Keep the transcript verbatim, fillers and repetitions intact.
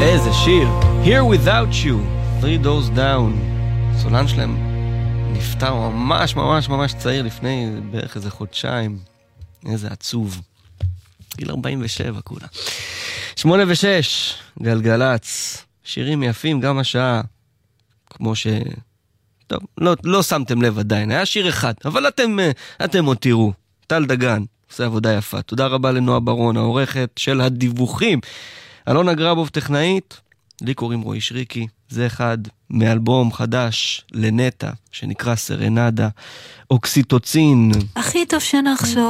איזה שיר. Here Without You, Three Doors Down. סולן שלהם נפטר ממש ממש ממש צעיר, לפני בערך איזה חודשיים. איזה עצוב. גיל ארבעים ושבע כולה. שמונה ושש, גלגלץ. שירים יפים גם השעה. כמו ש... טוב, לא, לא שמתם לב עדיין. היה שיר אחד, אבל אתם, אתם עוד תראו. טל דגן, עושה עבודה יפה. תודה רבה לנועה ברון, העורכת של הדיווחים. אלונה גרבוב טכנאית, לי קוראים רועי שריקי. זה אחד מאלבום חדש לנטה, שנקרא סרנדה, אוקסיטוצין. הכי טוב שנחשוב